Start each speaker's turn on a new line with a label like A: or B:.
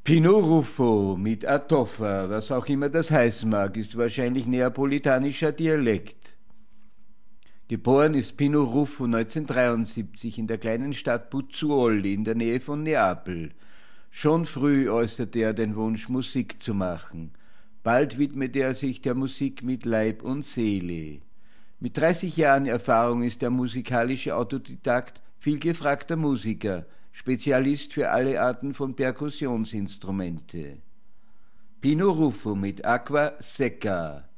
A: Pino Ruffo mit Atoffa, was auch immer das heißen mag, ist wahrscheinlich neapolitanischer Dialekt. Geboren ist Pino Ruffo 1973 in der kleinen Stadt Pozzuoli in der Nähe von Neapel. Schon früh äußerte er den Wunsch, Musik zu machen. Bald widmete er sich der Musik mit Leib und Seele. Mit 30 Jahren Erfahrung ist er musikalischer Autodidakt, vielgefragter Musiker, Spezialist für alle Arten von Perkussionsinstrumente. Pino Ruffo mit Acqua Secca.